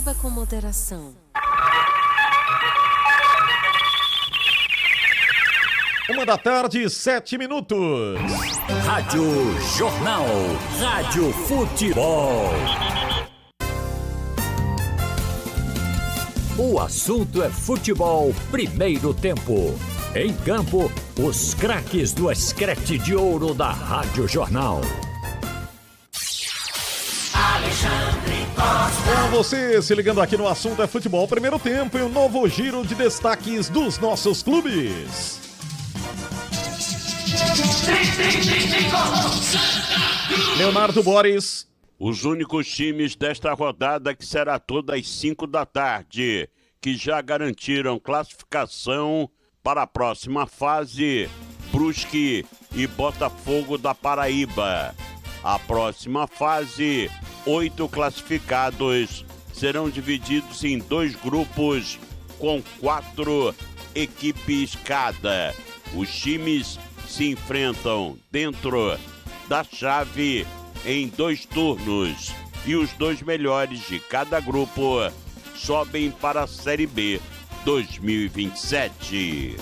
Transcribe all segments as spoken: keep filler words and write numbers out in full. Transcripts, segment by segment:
Beba com moderação. Uma da tarde, sete minutos. Rádio Jornal. Rádio Futebol. O assunto é futebol, primeiro tempo. Em campo, os craques do Escrete de Ouro da Rádio Jornal. Alexandre Costa. Com você, se ligando aqui no assunto é futebol, primeiro tempo e um novo giro de destaques dos nossos clubes. Leonardo Boris. Os únicos times desta rodada, que será toda às cinco da tarde, que já garantiram classificação para a próxima fase, Brusque e Botafogo da Paraíba. A próxima fase, oito classificados serão divididos em dois grupos com quatro equipes cada. Os times se enfrentam dentro da chave em dois turnos e os dois melhores de cada grupo sobem para a Série B dois mil e vinte e sete.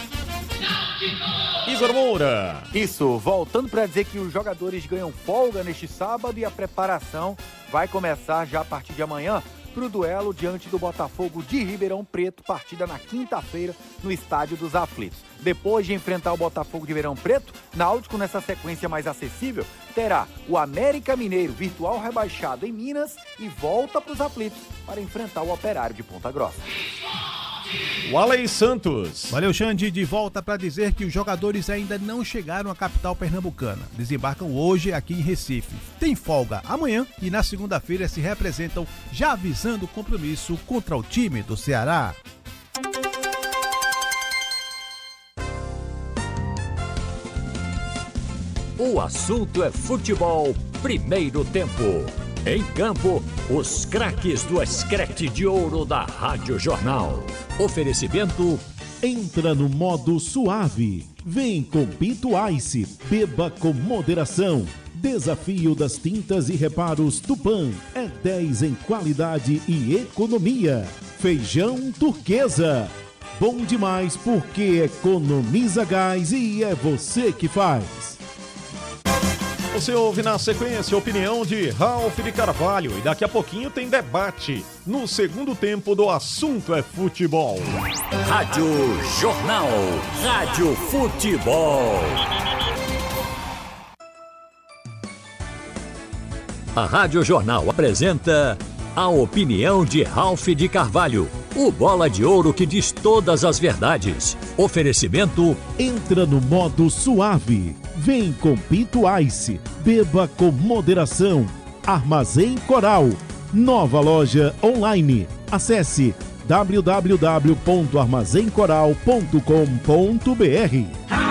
Igor Moura. Isso, voltando para dizer que os jogadores ganham folga neste sábado e a preparação vai começar já a partir de amanhã para o duelo diante do Botafogo de Ribeirão Preto, partida na quinta-feira no Estádio dos Aflitos. Depois de enfrentar o Botafogo de Ribeirão Preto, Náutico, nessa sequência mais acessível, terá o América Mineiro, virtual rebaixado em Minas, e volta para os Aflitos para enfrentar o Operário de Ponta Grossa. O Alei Santos. Valeu, Xande, de volta para dizer que os jogadores ainda não chegaram à capital pernambucana. Desembarcam hoje aqui em Recife. Tem folga amanhã e na segunda-feira se representam, já avisando o compromisso contra o time do Ceará. O assunto é futebol, primeiro tempo. Em campo, os craques do Escrete de Ouro da Rádio Jornal. Oferecimento. Entra no modo suave. Vem com Pinto Ice. Beba com moderação. Desafio das tintas e reparos Tupã. É dez em qualidade e economia. Feijão Turquesa. Bom demais porque economiza gás e é você que faz. Você ouve na sequência a opinião de Ralf de Carvalho e daqui a pouquinho tem debate no segundo tempo do Assunto é Futebol. Rádio Jornal. Rádio Futebol. A Rádio Jornal apresenta a opinião de Ralf de Carvalho, o bola de ouro que diz todas as verdades. Oferecimento. Entra no modo suave. Vem com Pinto Ice. Beba com moderação. Armazém Coral. Nova loja online. Acesse w w w ponto armazém coral ponto com ponto b r.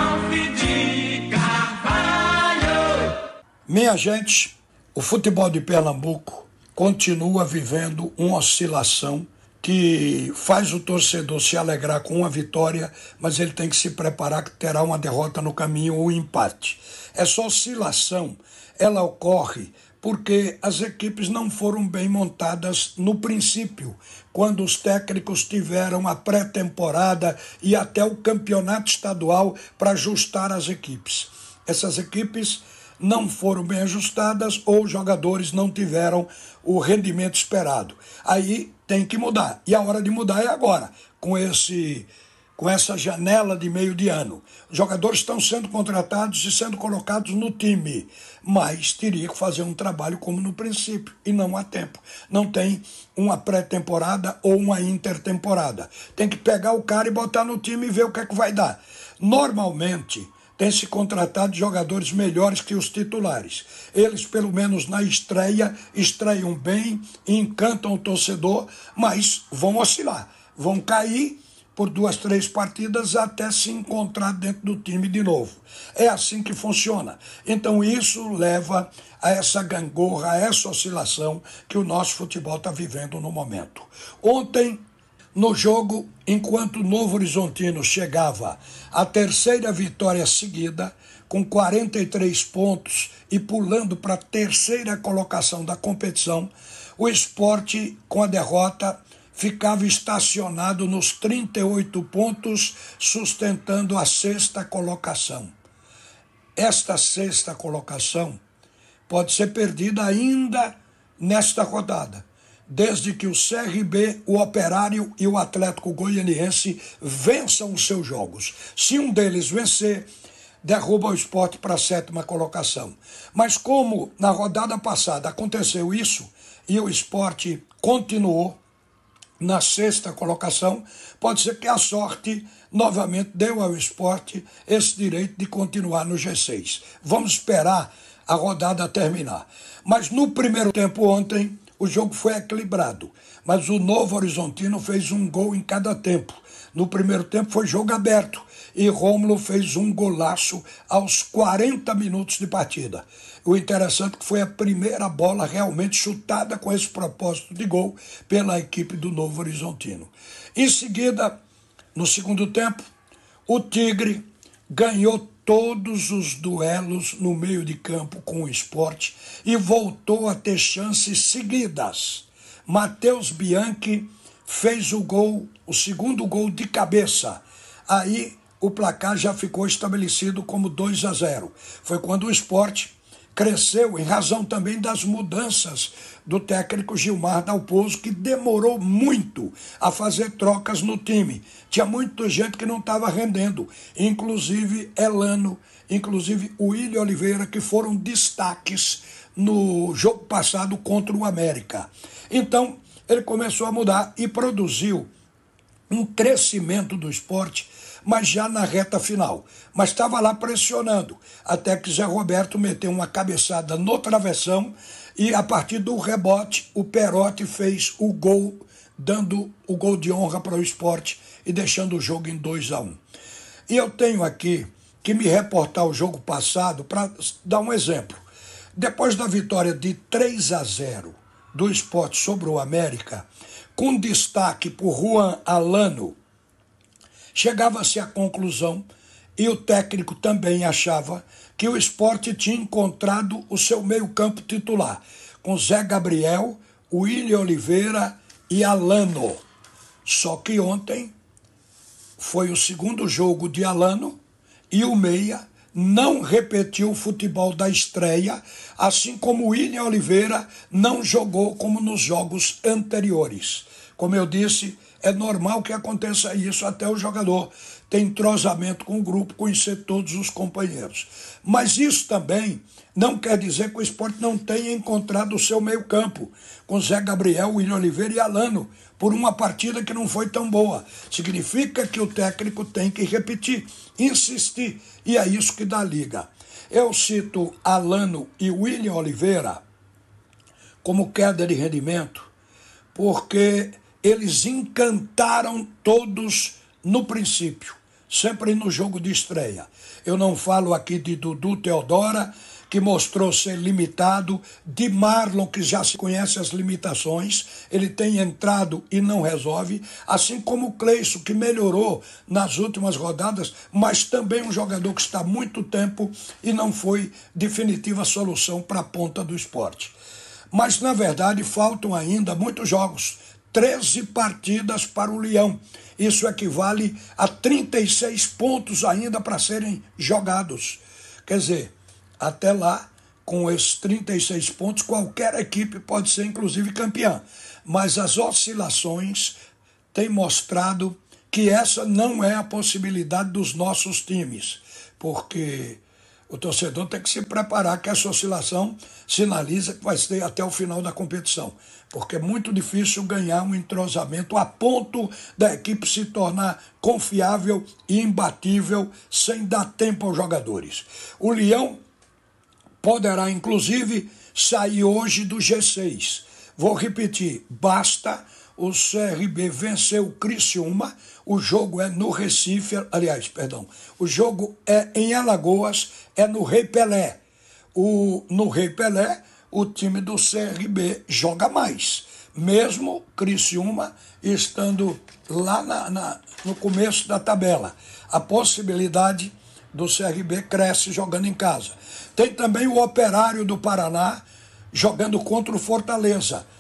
Minha gente, o futebol de Pernambuco continua vivendo uma oscilação que faz o torcedor se alegrar com uma vitória, mas ele tem que se preparar que terá uma derrota no caminho ou um empate. Essa oscilação, ela ocorre porque as equipes não foram bem montadas no princípio, quando os técnicos tiveram a pré-temporada e até o campeonato estadual para ajustar as equipes. Essas equipes não foram bem ajustadas ou os jogadores não tiveram o rendimento esperado. Aí tem que mudar. E a hora de mudar é agora, com, esse, com essa janela de meio de ano. Os jogadores estão sendo contratados e sendo colocados no time, mas teria que fazer um trabalho como no princípio, e não há tempo. Não tem uma pré-temporada ou uma intertemporada. Tem que pegar o cara e botar no time e ver o que é que vai dar. Normalmente tem se contratado jogadores melhores que os titulares. Eles, pelo menos na estreia, estreiam bem, encantam o torcedor, mas vão oscilar, vão cair por duas, três partidas até se encontrar dentro do time de novo. É assim que funciona. Então isso leva a essa gangorra, a essa oscilação que o nosso futebol está vivendo no momento. Ontem, no jogo, enquanto o Novo Horizontino chegava à terceira vitória seguida, com quarenta e três pontos e pulando para a terceira colocação da competição, o Sport, com a derrota, ficava estacionado nos trinta e oito pontos, sustentando a sexta colocação. Esta sexta colocação pode ser perdida ainda nesta rodada, desde que o C R B, o Operário e o Atlético Goianiense vençam os seus jogos. Se um deles vencer, derruba o Sport para a sétima colocação. Mas como na rodada passada aconteceu isso e o Sport continuou na sexta colocação, pode ser que a sorte novamente deu ao Sport esse direito de continuar no G seis. Vamos esperar a rodada terminar. Mas no primeiro tempo ontem, o jogo foi equilibrado, mas o Novo Horizontino fez um gol em cada tempo. No primeiro tempo foi jogo aberto e Rômulo fez um golaço aos quarenta minutos de partida. O interessante é que foi a primeira bola realmente chutada com esse propósito de gol pela equipe do Novo Horizontino. Em seguida, no segundo tempo, o Tigre ganhou todos os duelos no meio de campo com o Sport e voltou a ter chances seguidas. Matheus Bianchi fez o gol, o segundo gol de cabeça. Aí o placar já ficou estabelecido como dois a zero. Foi quando o Sport cresceu em razão também das mudanças do técnico Gilmar Dalpozo, que demorou muito a fazer trocas no time. Tinha muita gente que não estava rendendo, inclusive Elano, inclusive o William Oliveira, que foram destaques no jogo passado contra o América. Então, ele começou a mudar e produziu um crescimento do Sport, mas já na reta final. Mas estava lá pressionando, até que Zé Roberto meteu uma cabeçada no travessão e, a partir do rebote, o Perotti fez o gol, dando o gol de honra para o Sport e deixando o jogo em dois a um. E eu tenho aqui que me reportar o jogo passado para dar um exemplo. Depois da vitória de três a zero do Sport sobre o América, com destaque por Juan Alano, chegava-se à conclusão, e o técnico também achava, que o Sport tinha encontrado o seu meio-campo titular, com Zé Gabriel, William Oliveira e Alano. Só que ontem foi o segundo jogo de Alano e o meia não repetiu o futebol da estreia, assim como William Oliveira não jogou como nos jogos anteriores. Como eu disse, é normal que aconteça isso, até o jogador ter entrosamento com o grupo, conhecer todos os companheiros. Mas isso também não quer dizer que o Sport não tenha encontrado o seu meio-campo, com Zé Gabriel, William Oliveira e Alano, por uma partida que não foi tão boa. Significa que o técnico tem que repetir, insistir, e é isso que dá liga. Eu cito Alano e William Oliveira como queda de rendimento, porque eles encantaram todos no princípio, sempre no jogo de estreia. Eu não falo aqui de Dudu Teodora, que mostrou ser limitado, de Marlon, que já se conhece as limitações, ele tem entrado e não resolve, assim como o Cleison, que melhorou nas últimas rodadas, mas também um jogador que está há muito tempo e não foi definitiva solução para a ponta do Sport. Mas, na verdade, faltam ainda muitos jogos. treze partidas para o Leão. Isso equivale a trinta e seis pontos ainda para serem jogados. Quer dizer, até lá, com esses trinta e seis pontos, qualquer equipe pode ser, inclusive, campeã. Mas as oscilações têm mostrado que essa não é a possibilidade dos nossos times, porque o torcedor tem que se preparar que essa oscilação sinaliza que vai ser até o final da competição, porque é muito difícil ganhar um entrosamento a ponto da equipe se tornar confiável e imbatível sem dar tempo aos jogadores. O Leão poderá, inclusive, sair hoje do G seis. Vou repetir, basta o C R B vencer o Criciúma, o jogo é no Recife, aliás, perdão, o jogo é em Alagoas, é no Rei Pelé. O, no Rei Pelé, o time do C R B joga mais, mesmo Criciúma estando lá na, na, no começo da tabela. A possibilidade do C R B cresce jogando em casa. Tem também o Operário do Paraná jogando contra o Fortaleza.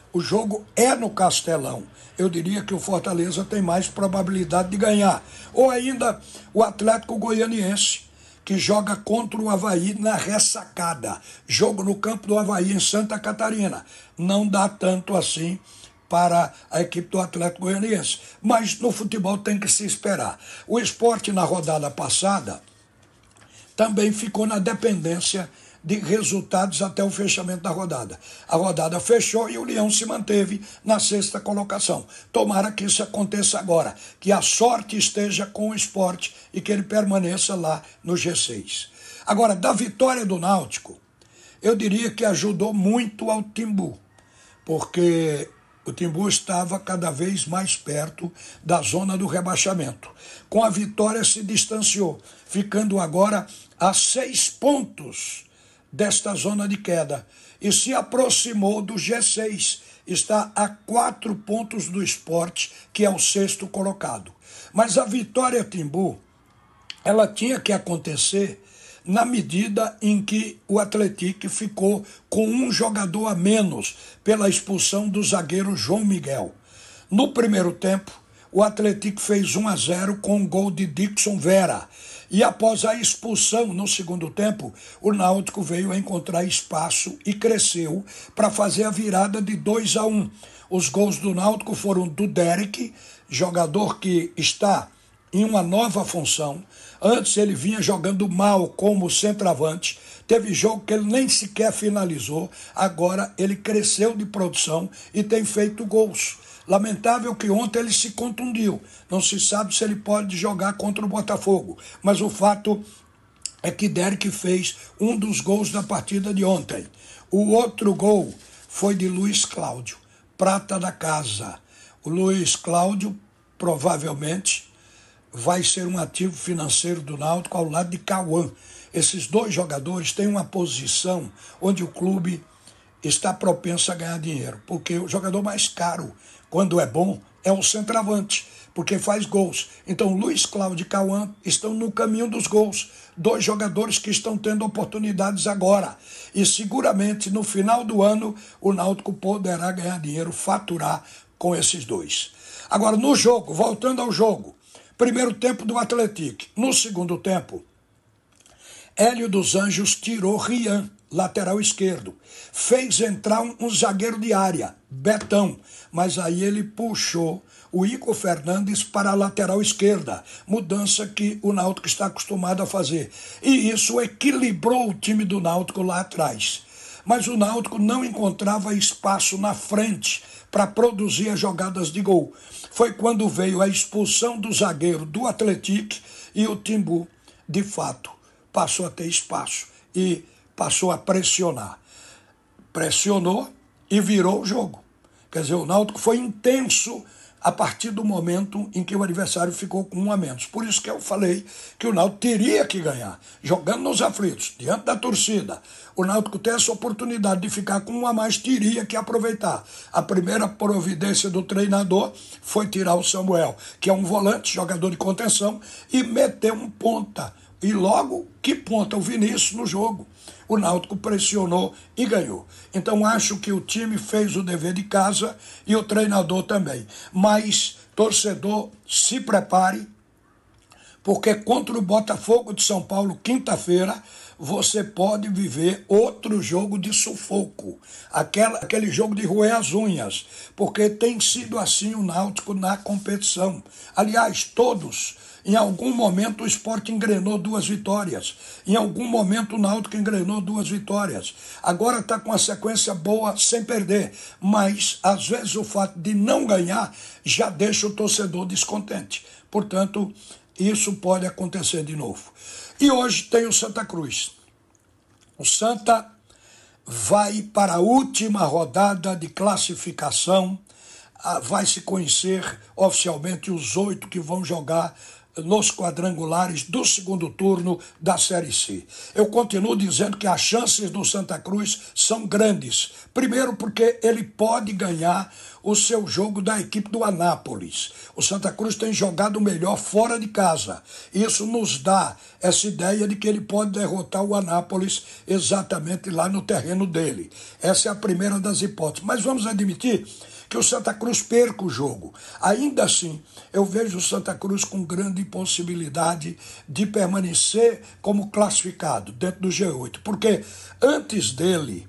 O jogo é no Castelão. Eu diria que o Fortaleza tem mais probabilidade de ganhar. Ou ainda o Atlético Goianiense, que joga contra o Avaí na Ressacada. Jogo no campo do Avaí, em Santa Catarina. Não dá tanto assim para a equipe do Atlético Goianiense. Mas no futebol tem que se esperar. O Sport, na rodada passada, também ficou na dependência de resultados até o fechamento da rodada. A rodada fechou e o Leão se manteve na sexta colocação. Tomara que isso aconteça agora, que a sorte esteja com o Sport e que ele permaneça lá no G seis. Agora, da vitória do Náutico, eu diria que ajudou muito ao Timbu, porque o Timbu estava cada vez mais perto da zona do rebaixamento. Com a vitória se distanciou, ficando agora a seis pontos desta zona de queda e se aproximou do G seis. Está a quatro pontos do Sport, que é o sexto colocado. Mas a vitória Timbu, ela tinha que acontecer na medida em que o Atlético ficou com um jogador a menos pela expulsão do zagueiro João Miguel. No primeiro tempo, o Atlético fez um a zero com um gol de Dixon Vera. E após a expulsão no segundo tempo, o Náutico veio a encontrar espaço e cresceu para fazer a virada de dois a um. Os gols do Náutico foram do Derek, jogador que está em uma nova função. Antes ele vinha jogando mal como centroavante. Teve jogo que ele nem sequer finalizou. Agora ele cresceu de produção e tem feito gols. Lamentável que ontem ele se contundiu. Não se sabe se ele pode jogar contra o Botafogo. Mas o fato é que Derek fez um dos gols da partida de ontem. O outro gol foi de Luiz Cláudio, prata da casa. O Luiz Cláudio provavelmente vai ser um ativo financeiro do Náutico ao lado de Cauã. Esses dois jogadores têm uma posição onde o clube está propenso a ganhar dinheiro, porque o jogador mais caro, quando é bom, é o centroavante, porque faz gols. Então, Luiz Cláudio e Cauã estão no caminho dos gols. Dois jogadores que estão tendo oportunidades agora. E seguramente, no final do ano, o Náutico poderá ganhar dinheiro, faturar com esses dois. Agora, no jogo, voltando ao jogo, primeiro tempo do Atlético. No segundo tempo, Hélio dos Anjos tirou Rian, lateral esquerdo. Fez entrar um, um zagueiro de área, Betão, mas aí ele puxou o Igor Fernandes para a lateral esquerda, mudança que o Náutico está acostumado a fazer. E isso equilibrou o time do Náutico lá atrás. Mas o Náutico não encontrava espaço na frente para produzir as jogadas de gol. Foi quando veio a expulsão do zagueiro do Atlético e o Timbu, de fato, passou a ter espaço e passou a pressionar. Pressionou e virou o jogo. Quer dizer, o Náutico foi intenso a partir do momento em que o adversário ficou com um a menos. Por isso que eu falei que o Náutico teria que ganhar, jogando nos aflitos, diante da torcida. O Náutico tem essa oportunidade de ficar com um a mais, teria que aproveitar. A primeira providência do treinador foi tirar o Samuel, que é um volante, jogador de contenção, e meter um ponta. E logo, que ponta? O Vinícius no jogo. O Náutico pressionou e ganhou. Então acho que o time fez o dever de casa e o treinador também. Mas, torcedor, se prepare, porque contra o Botafogo de São Paulo, quinta-feira, você pode viver outro jogo de sufoco. Aquela, aquele jogo de roer as unhas, porque tem sido assim o Náutico na competição. Aliás, todos. Em algum momento o Sport engrenou duas vitórias. Em algum momento o Náutico engrenou duas vitórias. Agora está com uma sequência boa sem perder. Mas, às vezes, o fato de não ganhar já deixa o torcedor descontente. Portanto, isso pode acontecer de novo. E hoje tem o Santa Cruz. O Santa vai para a última rodada de classificação. Vai se conhecer oficialmente os oito que vão jogar nos quadrangulares do segundo turno da Série C. Eu continuo dizendo que as chances do Santa Cruz são grandes. Primeiro porque ele pode ganhar o seu jogo da equipe do Anápolis. O Santa Cruz tem jogado melhor fora de casa. Isso nos dá essa ideia de que ele pode derrotar o Anápolis exatamente lá no terreno dele. Essa é a primeira das hipóteses. Mas vamos admitir que o Santa Cruz perca o jogo. Ainda assim, eu vejo o Santa Cruz com grande possibilidade de permanecer como classificado dentro do G oito, porque antes dele,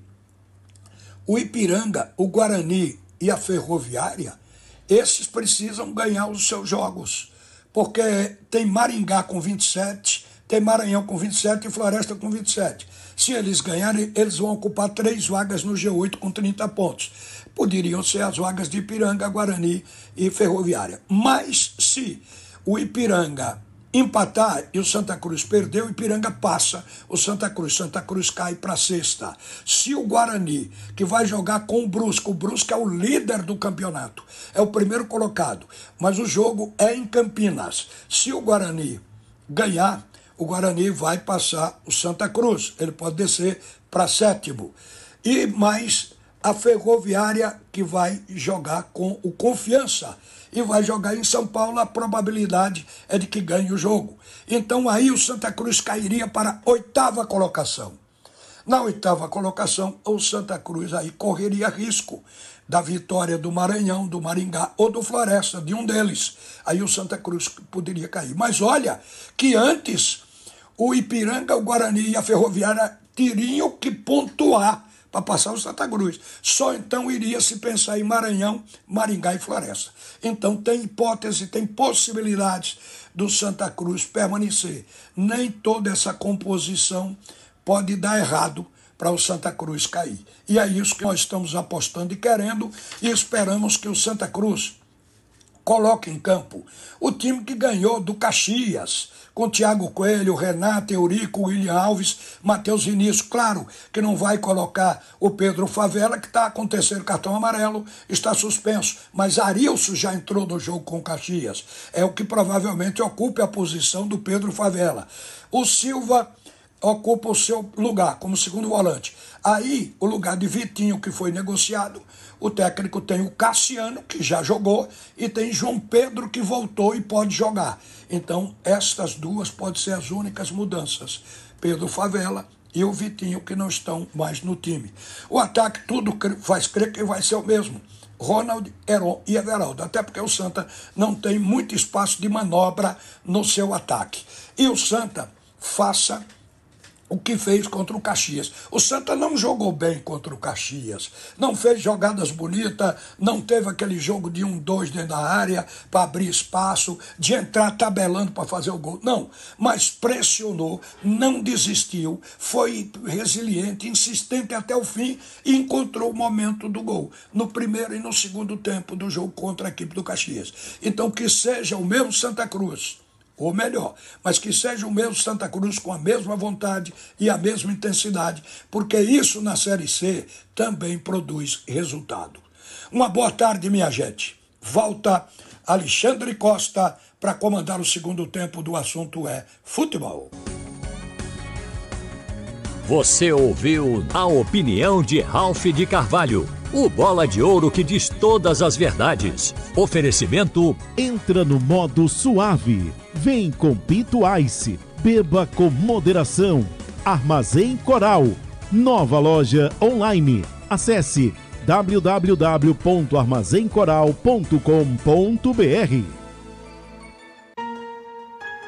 o Ipiranga, o Guarani e a Ferroviária, esses precisam ganhar os seus jogos, porque tem Maringá com vinte e sete, tem Maranhão com vinte e sete e Floresta com vinte e sete. Se eles ganharem, eles vão ocupar três vagas no G oito com trinta pontos. Poderiam ser as vagas de Ipiranga, Guarani e Ferroviária. Mas se o Ipiranga empatar e o Santa Cruz perder, o Ipiranga passa, o Santa Cruz, Santa Cruz cai para a sexta. Se o Guarani, que vai jogar com o Brusque, o Brusque é o líder do campeonato, é o primeiro colocado, mas o jogo é em Campinas. Se o Guarani ganhar, o Guarani vai passar o Santa Cruz, ele pode descer para sétimo. E mais a Ferroviária, que vai jogar com o Confiança e vai jogar em São Paulo, a probabilidade é de que ganhe o jogo. Então aí o Santa Cruz cairia para a oitava colocação. Na oitava colocação, o Santa Cruz aí correria risco da vitória do Maranhão, do Maringá ou do Floresta, de um deles. Aí o Santa Cruz poderia cair. Mas olha que antes o Ipiranga, o Guarani e a Ferroviária teriam que pontuar para passar o Santa Cruz. Só então iria se pensar em Maranhão, Maringá e Floresta. Então tem hipótese, tem possibilidades do Santa Cruz permanecer. Nem toda essa composição pode dar errado para o Santa Cruz cair. E é isso que nós estamos apostando e querendo, e esperamos que o Santa Cruz coloque em campo o time que ganhou do Caxias, com Thiago Coelho, Renato, Eurico, William Alves, Matheus Vinícius. Claro que não vai colocar o Pedro Favela, que está com o terceiro cartão amarelo, está suspenso, mas Arilson já entrou no jogo com o Caxias, é o que provavelmente ocupe a posição do Pedro Favela. O Silva ocupa o seu lugar como segundo volante. Aí, o lugar de Vitinho, que foi negociado, o técnico tem o Cassiano, que já jogou, e tem João Pedro, que voltou e pode jogar. Então, estas duas podem ser as únicas mudanças. Pedro Favela e o Vitinho, que não estão mais no time. O ataque, tudo faz crer que vai ser o mesmo. Ronald, Heron e Everaldo, até porque o Santa não tem muito espaço de manobra no seu ataque. E o Santa faça o que fez contra o Caxias. O Santa não jogou bem contra o Caxias, não fez jogadas bonitas, não teve aquele jogo de um, dois dentro da área para abrir espaço, de entrar tabelando para fazer o gol. Não, mas pressionou, não desistiu, foi resiliente, insistente até o fim e encontrou o momento do gol, no primeiro e no segundo tempo do jogo contra a equipe do Caxias. Então que seja o mesmo Santa Cruz, ou melhor, mas que seja o mesmo Santa Cruz com a mesma vontade e a mesma intensidade, porque isso na Série C também produz resultado. Uma boa tarde, minha gente. Volta Alexandre Costa para comandar o segundo tempo do Assunto é Futebol. Você ouviu a opinião de Ralph de Carvalho, o bola de ouro que diz todas as verdades. Oferecimento: entra no modo suave. Vem com Pinto Ice. Beba com moderação. Armazém Coral. Nova loja online. Acesse w w w ponto armazém coral ponto com ponto b r.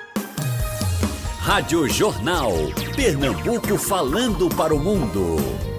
Rádio Jornal. Pernambuco falando para o mundo.